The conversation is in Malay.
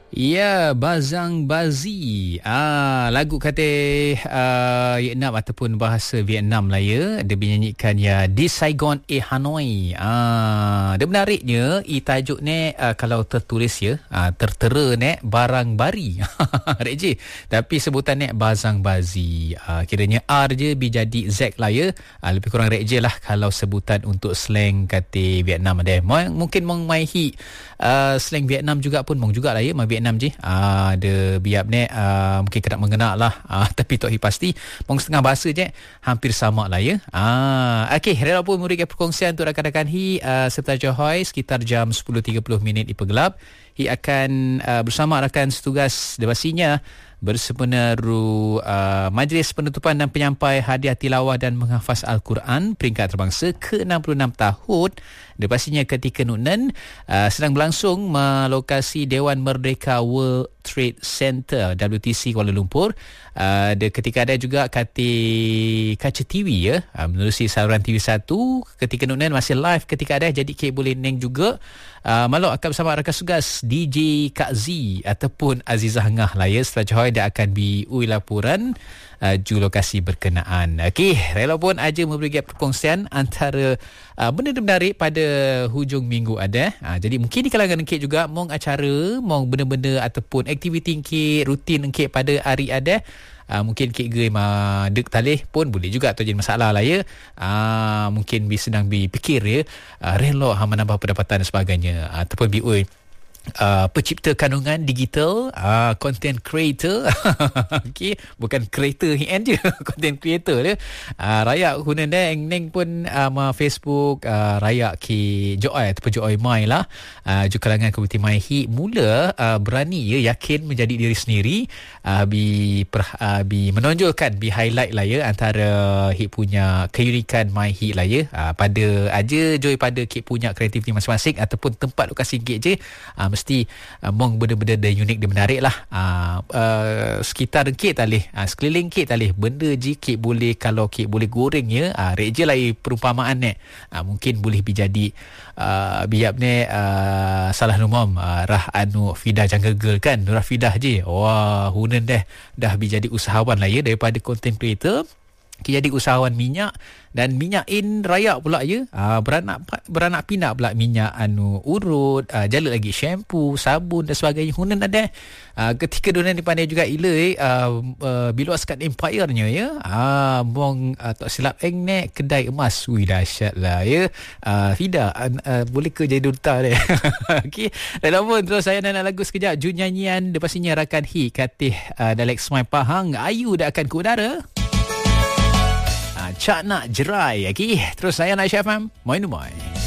Ya, Bazang Bazi. Lagu kata Vietnam ataupun bahasa Vietnam lah ya. Dia menyanyikan ya di Saigon Hanoi. Dia menariknya tajuk ni kalau tertulis ya, tertera ni barang bari. Rek je. Tapi sebutan ni Bazang Bazi. Kiranya R je jadi Z lah ya. Lebih kurang rek je lah kalau sebutan untuk slang kata Vietnam ada. Mungkin mong mai hi slang Vietnam juga pun mong juga lah ya. Vietnam je. Ada biap ni mungkin kena mengenal lah. Tapi tak pasti. Mong setengah bahasa je hampir sama lah ya. Okey, rela pun memberikan perkongsian untuk rakan-rakan hi serta Johoi sekitar jam 10.30 dipergelap. Hi akan bersama rakan setugas pastinya bersemenaru majlis penutupan dan penyampai hadiah tilawah dan menghafaz Al-Quran peringkat terbangsa ke-66 tahun. Dia pastinya ketika Nunan sedang berlangsung melokasi Dewan Merdeka World Trade Center WTC Kuala Lumpur. Ketika ada juga kaca TV ya, menerusi saluran TV1 ketika Nunan masih live ketika ada, jadi Kek boleh neng juga malu akan bersama rakan tugas DJ Kak Z ataupun Azizah Ngah lah ya. Setelah Johor dia akan biui laporan ju lokasi berkenaan. Okey, rela pun aja memberi perkongsian antara benda menarik pada hujung minggu ada. Jadi mungkin di kalangan Enkit juga mong acara, mong benda-benda ataupun aktiviti Enkit, rutin Enkit pada hari ada. Mungkin Kek Gay dek talih pun boleh juga, tak jadi masalah lah ya. Mungkin sedang berfikir ya, rela menambah pendapatan dan sebagainya ataupun biui pencipta kandungan digital, content creator. Okay, bukan creator HN je, content creator dia. Raya guna neng pun Facebook raya ki Joy ataupun Joy Mai lah. Juga kalangan komuniti Mai hi mula berani ya, yakin menjadi diri sendiri, menonjolkan highlight lah ya antara hi punya keunikan Mai hi lah ya. Pada aja Joy pada ki punya kreativiti masing-masing ataupun tempat lokasi Kek je, mesti mong benda-benda dia unik, dia menarik lah. Sekitar Kek talih, sekeliling Kek talih benda je Kek boleh, kalau Kek boleh goreng ya, rek je lah perumpamaan ni. Mungkin boleh jadi biap ni salah numam Rah anu Fidah Jungle Girl kan, Nurah Fidah je. Wah, hunan dah jadi usahawan lah ya, daripada content creator jadi usahawan minyak, dan minyak in raya pula ya. Beranak pinak pula minyak urut, jala lagi shampoo, sabun dan sebagainya. Hunan ada ketika dunia ni pandai juga ila biluaskan empire-nya ya. Mong tak silap ni kedai emas. Ui, dahsyat lah ya. Fida boleh ke jadi duta dia. Okey, dalam pun terus saya nak lagu sekejap. Jun nyanyian dia pastinya rakan hi katih Dalek Smai Pahang Ayu dah akan ke udara. Cak nak jerai. Okay, terus saya Naik FM. Moi.